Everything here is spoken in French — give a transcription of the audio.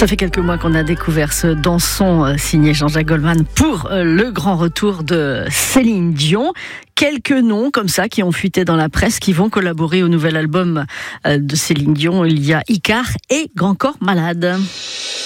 Ça fait quelques mois qu'on a découvert ce danson signé Jean-Jacques Goldman pour le grand retour de Céline Dion. Quelques noms comme ça qui ont fuité dans la presse, qui vont collaborer au nouvel album de Céline Dion. Il y a Icare et Grand Corps Malade.